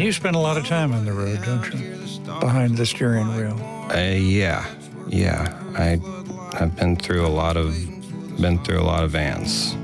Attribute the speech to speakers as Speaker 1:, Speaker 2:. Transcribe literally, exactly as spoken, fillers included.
Speaker 1: you spend a lot of time on the road, don't you? Behind the steering wheel.
Speaker 2: Uh, yeah, yeah. I, I've been through a lot of, been through a lot of vans.